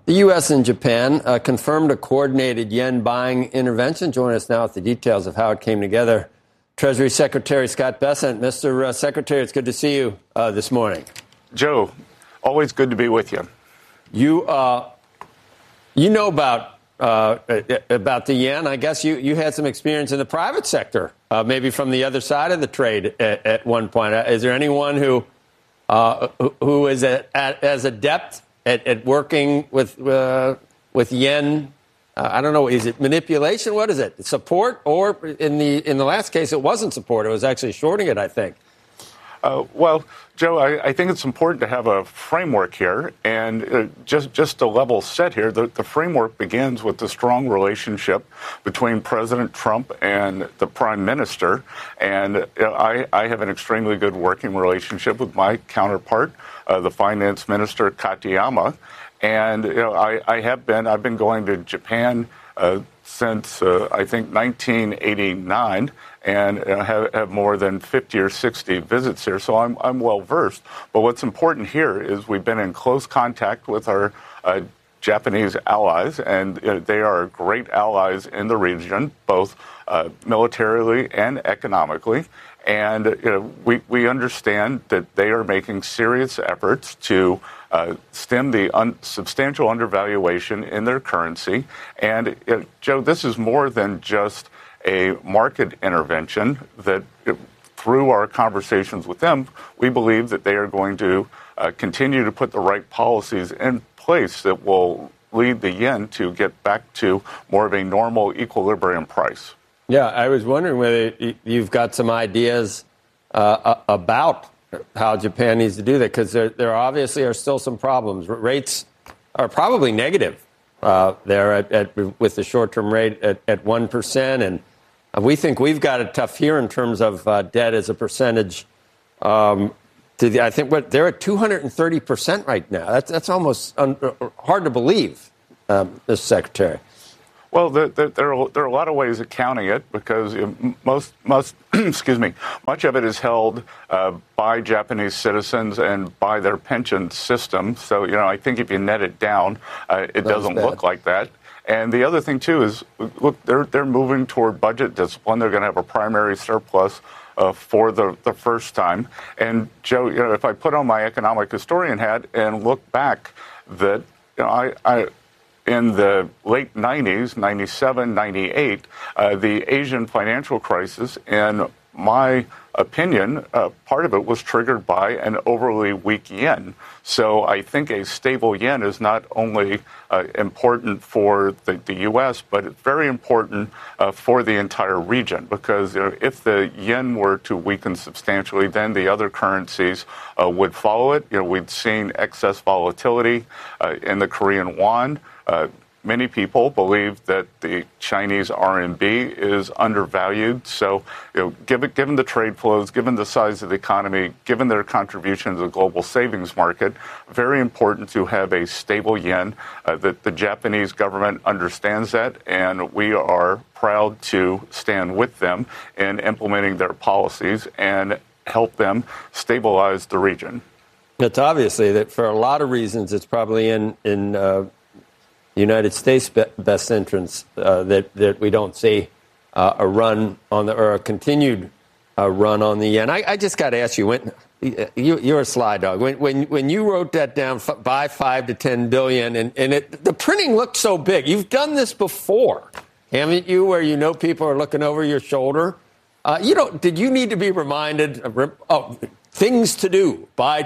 The U.S. and Japan confirmed a coordinated yen buying intervention. Join us now with the details of how it came together. Treasury Secretary Scott Bessent. Mr. Secretary, it's good to see you this morning. Joe, always good to be with you. You know about the yen. I guess you had some experience in the private sector, maybe from the other side of the trade at one point. Is there anyone who is as adept at working with yen? I don't know. Is it manipulation? What is it? Support? Or in the last case, it wasn't support. It was actually shorting it, I think. Well, Joe, I think it's important to have a framework here, and just a level set here. The framework begins with the strong relationship between President Trump and the Prime Minister, and I have an extremely good working relationship with my counterpart, the Finance Minister Katayama, and I've been going to Japan since I think 1989. And have more than 50 or 60 visits here, so I'm well versed. But what's important here is we've been in close contact with our Japanese allies, and they are great allies in the region, both militarily and economically. And we understand that they are making serious efforts to stem the substantial undervaluation in their currency. And Joe, this is more than just a market intervention. That through our conversations with them, we believe that they are going to continue to put the right policies in place that will lead the yen to get back to more of a normal equilibrium price. Yeah, I was wondering whether you've got some ideas about how Japan needs to do that, because there obviously are still some problems. Rates are probably negative there with the short-term rate at 1%, and we think we've got it tough here in terms of debt as a percentage. I think they're at 230% right now. That's almost hard to believe, Mr. Secretary. Well, there are a lot of ways of counting it, because most excuse me, much of it is held by Japanese citizens and by their pension system. So I think if you net it down, it doesn't look like that. And the other thing, too, is, look, they're moving toward budget discipline. They're going to have a primary surplus for the first time. And, Joe, if I put on my economic historian hat and look back, that I in the late 90s, 97, 98, the Asian financial crisis, in my opinion, part of it was triggered by an overly weak yen. So I think a stable yen is not only important for the U.S., but it's very important for the entire region, because if the yen were to weaken substantially, then the other currencies would follow it. We'd seen excess volatility in the Korean won. Many people believe that the Chinese RMB is undervalued. So, given the trade flows, given the size of the economy, given their contribution to the global savings market, very important to have a stable yen. That the Japanese government understands that, and we are proud to stand with them in implementing their policies and help them stabilize the region. It's obviously that for a lot of reasons, it's probably in United States' best interest that we don't see a run on or a continued run on the yen. I just got to ask you, you're a sly dog. When you wrote that down, buy 5 to 10 billion, and the printing looked so big. You've done this before, haven't you? Where people are looking over your shoulder. Did you need to be reminded of things to do? Buy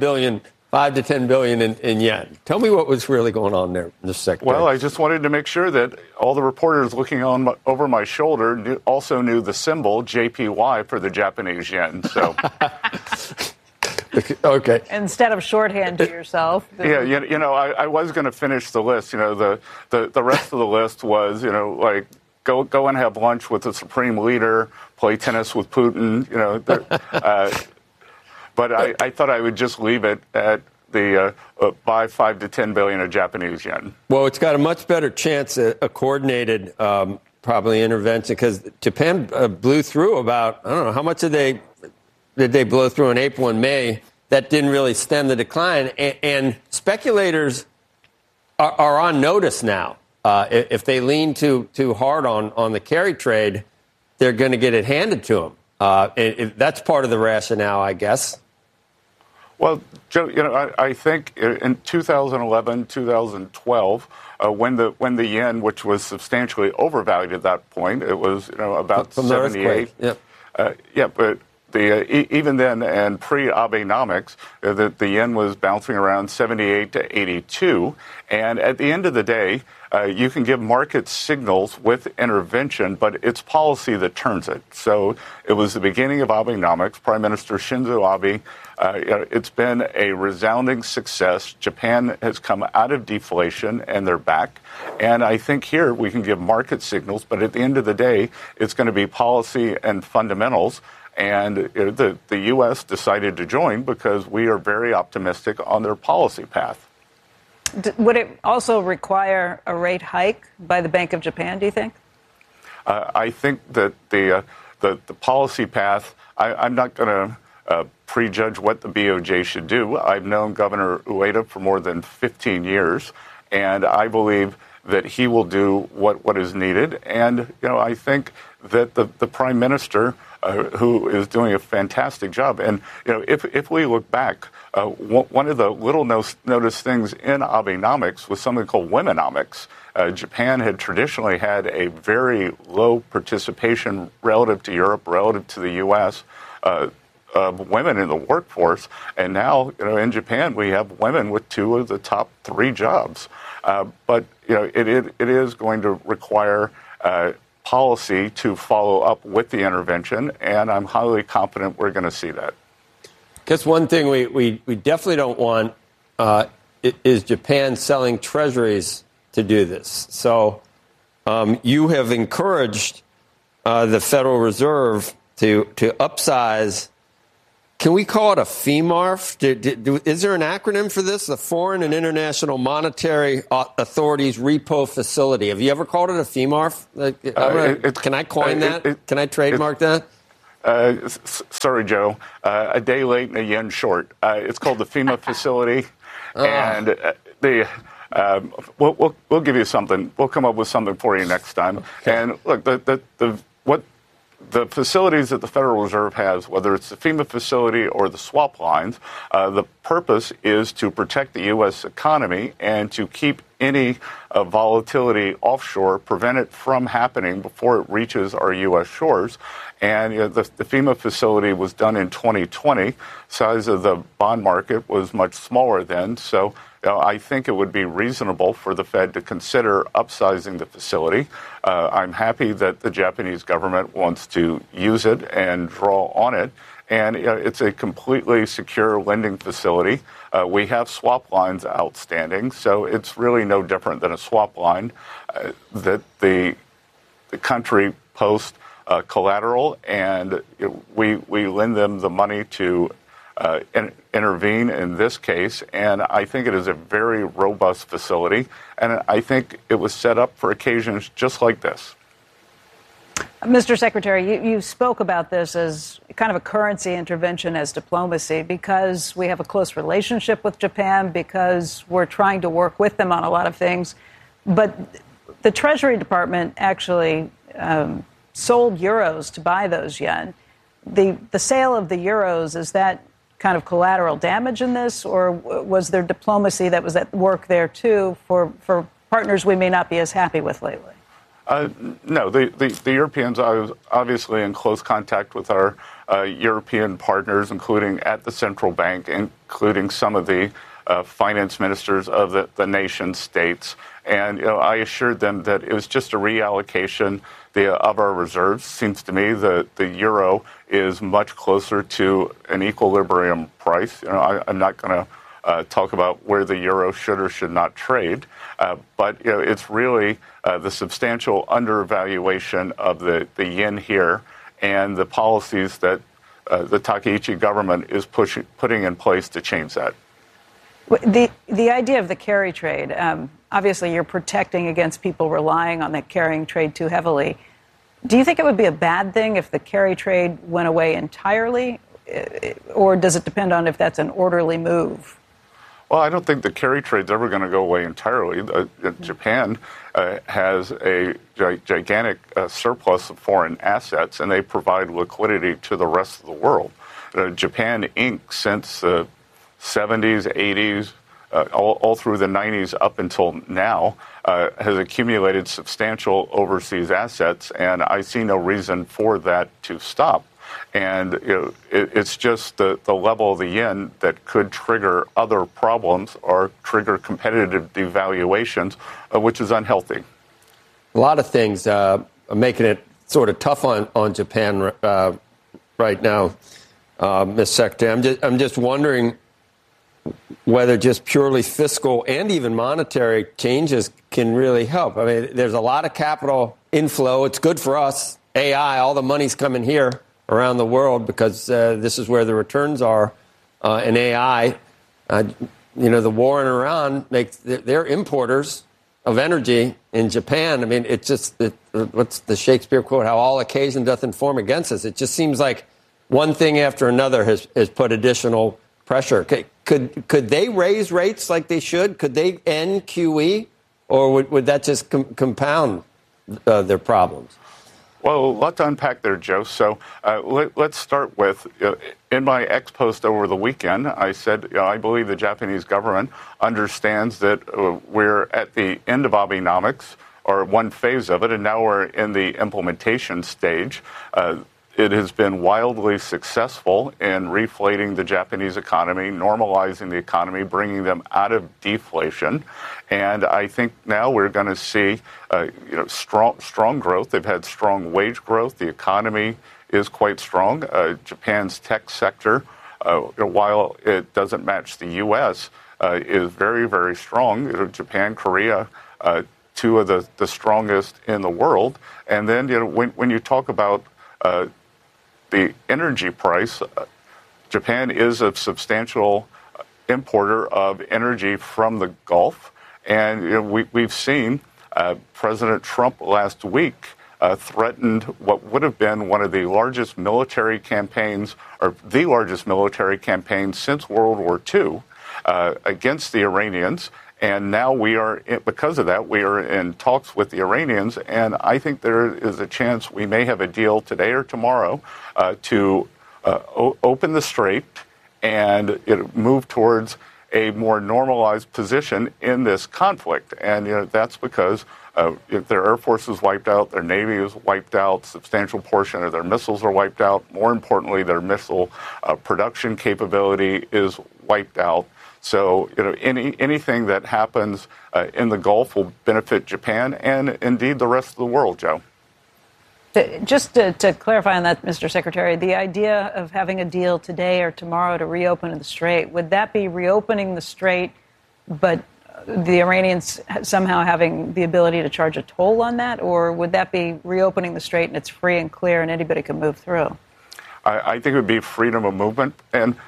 5 to 10 billion in yen. Tell me what was really going on there, Mr. Secretary. Well, I just wanted to make sure that all the reporters looking over my shoulder also knew the symbol JPY for the Japanese yen. So, okay. Instead of shorthand to yourself. Yeah, I was going to finish the list. The rest of the list was go and have lunch with the supreme leader, play tennis with Putin. But I thought I would just leave it at the buy 5 to 10 billion of Japanese yen. Well, it's got a much better chance at a coordinated probably intervention, because Japan blew through about, I don't know, how much did they blow through in April and May? That didn't really stem the decline. And speculators are on notice now. If they lean too hard on the carry trade, they're going to get it handed to them. That's part of the rationale, I guess. Well, Joe, I think in 2011, 2012, when the yen, which was substantially overvalued at that point, it was about from 78. Yep. But even then, and pre-Abenomics, the yen was bouncing around 78 to 82. And at the end of the day, you can give market signals with intervention, but it's policy that turns it. So it was the beginning of Abenomics. Prime Minister Shinzo Abe, it's been a resounding success. Japan has come out of deflation, and they're back. And I think here we can give market signals, but at the end of the day, it's going to be policy and fundamentals. And the U.S. decided to join because we are very optimistic on their policy path. Would it also require a rate hike by the Bank of Japan, do you think? I think that the policy path, I'm not going to prejudge what the BOJ should do. I've known Governor Ueda for more than 15 years, and I believe that he will do what is needed. And, I think that the Prime Minister, who is doing a fantastic job. And, if we look back, one of the little noticed things in Abenomics was something called Womenomics. Japan had traditionally had a very low participation relative to Europe, relative to the U.S., of women in the workforce. And now, in Japan, we have women with 2 of the top 3 jobs. But, it is going to require policy to follow up with the intervention, and I'm highly confident we're going to see that. Because one thing we definitely don't want is Japan selling treasuries to do this. So you have encouraged the Federal Reserve to upsize. Can we call it a FEMARF? Is there an acronym for this? The Foreign and International Monetary Authority's Repo Facility. Have you ever called it a FEMARF? Can I coin that? Can I trademark that? Sorry, Joe. A day late and a yen short. It's called the FEMA facility, and we'll give you something. We'll come up with something for you next time. Okay. And look, the facilities that the Federal Reserve has, whether it's the FEMA facility or the swap lines, the purpose is to protect the U.S. economy and to keep any volatility offshore, prevent it from happening before it reaches our U.S. shores. And the FEMA facility was done in 2020. Size of the bond market was much smaller then. So I think it would be reasonable for the Fed to consider upsizing the facility. I'm happy that the Japanese government wants to use it and draw on it. And it's a completely secure lending facility. We have swap lines outstanding, so it's really no different than a swap line that the country posts collateral, and we lend them the money to intervene in this case. And I think it is a very robust facility, and I think it was set up for occasions just like this. Mr. Secretary, you spoke about this as kind of a currency intervention as diplomacy because we have a close relationship with Japan, because we're trying to work with them on a lot of things. But the Treasury Department actually sold euros to buy those yen. The sale of the euros, is that kind of collateral damage in this, or was there diplomacy that was at work there too for partners we may not be as happy with lately? No, the Europeans are obviously in close contact with our European partners, including at the central bank, including some of the finance ministers of the nation states. And I assured them that it was just a reallocation of our reserves. Seems to me that the euro is much closer to an equilibrium price. I'm not going to talk about where the euro should or should not trade, but it's really the substantial undervaluation of the yen here and the policies that the Takaichi government is putting in place to change that. The idea of the carry trade, obviously you're protecting against people relying on that carrying trade too heavily. Do you think it would be a bad thing if the carry trade went away entirely, or does it depend on if that's an orderly move? Well, I don't think the carry trade's ever going to go away entirely. Japan has a gigantic surplus of foreign assets, and they provide liquidity to the rest of the world. Japan Inc., since the 70s, 80s, all through the 90s up until now, has accumulated substantial overseas assets, and I see no reason for that to stop. And it's just the level of the yen that could trigger other problems or trigger competitive devaluations, which is unhealthy. A lot of things are making it sort of tough on Japan right now, Ms. Secretary. I'm just wondering whether just purely fiscal and even monetary changes can really help. I mean, there's a lot of capital inflow. It's good for us. AI, all the money's coming here around the world because this is where the returns are in AI. The war in Iran makes they're importers of energy in Japan. I mean, it's just what's the Shakespeare quote? How all occasion doth inform against us. It just seems like one thing after another has put additional pressure. Could they raise rates like they should? Could they end QE, or would that just compound their problems? Well, a lot to unpack there, Joe. So let's start with, in my ex post over the weekend, I said, I believe the Japanese government understands that we're at the end of Abenomics, or one phase of it, and now we're in the implementation stage. It has been wildly successful in reflating the Japanese economy, normalizing the economy, bringing them out of deflation. And I think now we're going to see strong growth. They've had strong wage growth. The economy is quite strong. Japan's tech sector, while it doesn't match the U.S., is very, very strong. Japan, Korea, two of the strongest in the world. And then when you talk about the energy price, Japan is a substantial importer of energy from the Gulf. And we've seen President Trump last week threatened what would have been one of the largest military campaigns, or the largest military campaign since World War II, against the Iranians. And now because of that, we are in talks with the Iranians, and I think there is a chance we may have a deal today or tomorrow to open the strait and move towards a more normalized position in this conflict. And that's because their Air Force is wiped out, their Navy is wiped out, substantial portion of their missiles are wiped out. More importantly, their missile production capability is wiped out. So, anything that happens in the Gulf will benefit Japan and, indeed, the rest of the world, Joe. Just to clarify on that, Mr. Secretary, the idea of having a deal today or tomorrow to reopen the strait, would that be reopening the strait, but the Iranians somehow having the ability to charge a toll on that? Or would that be reopening the strait and it's free and clear and anybody can move through? I think it would be freedom of movement. And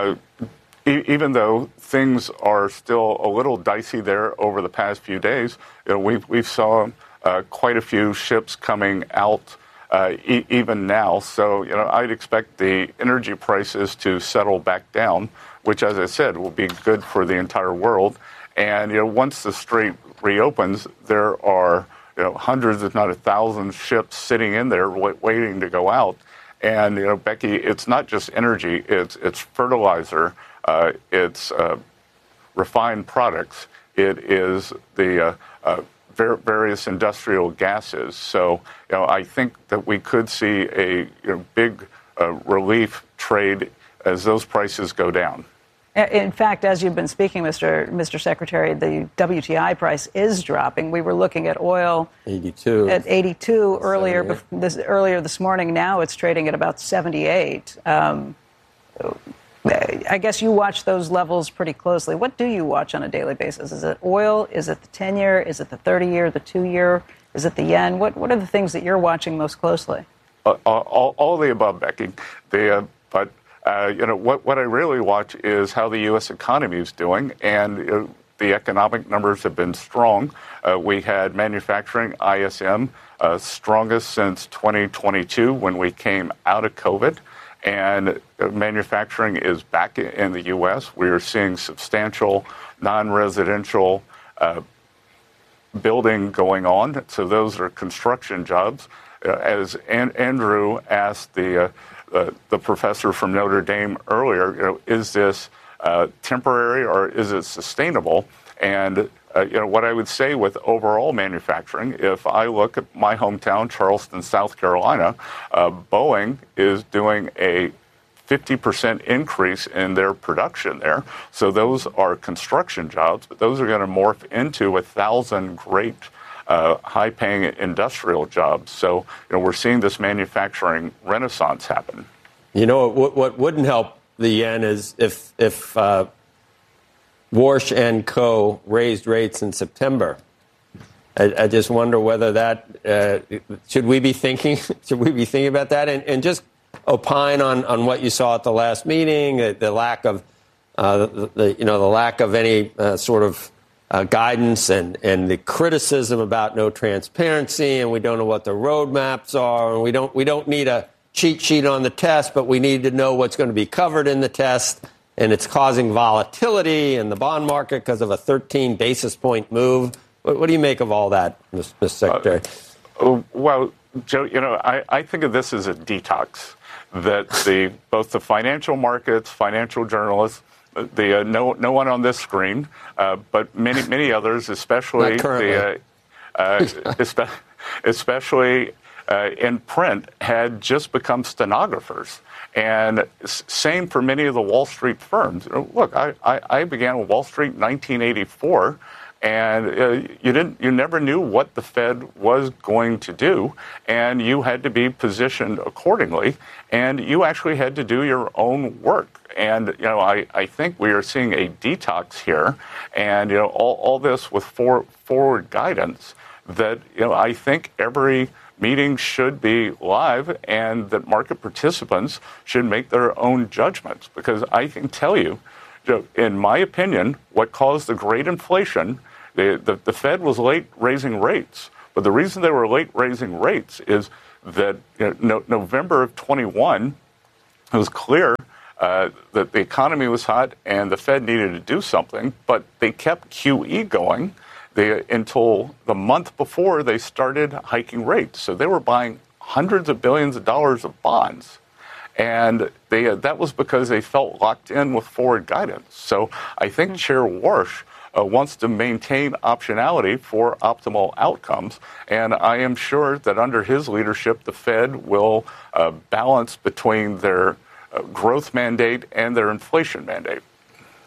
even though things are still a little dicey there over the past few days, we've saw quite a few ships coming out even now. So, I'd expect the energy prices to settle back down, which, as I said, will be good for the entire world. And, once the strait reopens, there are, hundreds, if not 1,000 ships sitting in there waiting to go out. And, Becky, it's not just energy, it's fertilizer, it's refined products, it is the various industrial gases. So, I think that we could see a big relief trade as those prices go down. In fact, as you've been speaking, Mr. Secretary, the WTI price is dropping. We were looking at oil 82 at 82 earlier this morning. Now it's trading at about 78. I guess you watch those levels pretty closely. What do you watch on a daily basis? Is it oil? Is it the 10-year? Is it the 30-year, the 2-year? Is it the yen? What are the things that you're watching most closely? All the above, Becky. What I really watch is how the U.S. economy is doing, and the economic numbers have been strong. We had manufacturing ISM strongest since 2022 when we came out of COVID. and manufacturing is back in the U.S. We are seeing substantial non-residential building going on. So those are construction jobs. As Andrew asked the professor from Notre Dame earlier, is this temporary or is it sustainable? And what I would say with overall manufacturing, if I look at my hometown, Charleston, South Carolina, Boeing is doing a 50% increase in their production there. So those are construction jobs, but those are going to morph into 1,000 great high-paying industrial jobs. So we're seeing this manufacturing renaissance happen. What wouldn't help the yen is if Warsh and Co. raised rates in September. I just wonder whether that should we be thinking about that and just opine on what you saw at the last meeting, the lack of the lack of any sort of guidance and the criticism about no transparency, and we don't know what the roadmaps are, and we don't need a cheat sheet on the test, but we need to know what's going to be covered in the test, and it's causing volatility in the bond market because of a 13 basis point move. What do you make of all that, Mr. Secretary? Well, Joe, I think of this as a detox that both the financial markets, financial journalists, no one on this screen, but many others, especially especially in print, had just become stenographers. And same for many of the Wall Street firms. Look, I began with Wall Street in 1984. And you never knew what the Fed was going to do, and you had to be positioned accordingly, and you actually had to do your own work. And I think we are seeing a detox here, and all this with forward guidance that I think every meeting should be live, and that market participants should make their own judgments. Because I can tell you, in my opinion, what caused the great inflation. The Fed was late raising rates, but the reason they were late raising rates is that November of 21, it was clear that the economy was hot and the Fed needed to do something, but they kept QE going until the month before they started hiking rates. So they were buying hundreds of billions of dollars of bonds. And that was because they felt locked in with forward guidance. So I think Chair Warsh wants to maintain optionality for optimal outcomes. And I am sure that under his leadership, the Fed will balance between their growth mandate and their inflation mandate.